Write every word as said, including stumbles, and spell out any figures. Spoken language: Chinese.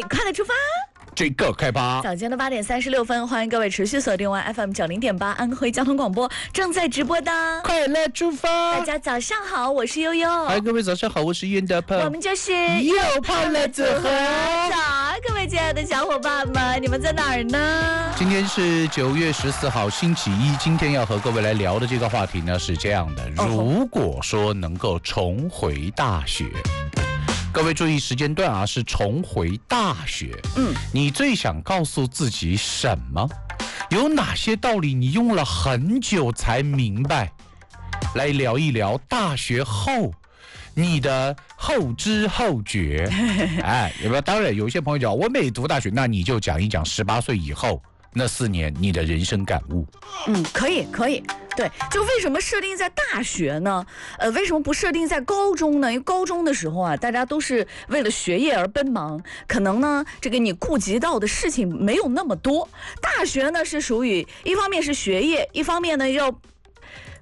快乐出发。 这个开吧！ 早间的八点三十六分，欢迎各位持续锁定完 F M 九零点八安徽交通广播正在直播的快乐出发。 大家早上好，我是悠悠。 嗨，各位早上好，我是袁德鹏。 我们就是又胖了组合。 早，各位亲爱的小伙伴们，你们在哪儿呢？ 今天是九月十四号，星期一。今天要和各位来聊的这个话题呢是这样的：如果说能够重回大学。各位注意时间段啊，是重回大学。嗯，你最想告诉自己什么？有哪些道理你用了很久才明白？来聊一聊大学后你的后知后觉。哎，有没有？当然，有一些朋友讲我没读大学，那你就讲一讲十八岁以后那四年你的人生感悟。 嗯，可以，可以。对，就为什么设定在大学呢？呃，为什么不设定在高中呢？因为高中的时候啊，大家都是为了学业而奔忙，可能呢，这个你顾及到的事情没有那么多。大学呢是属于一方面是学业，一方面呢要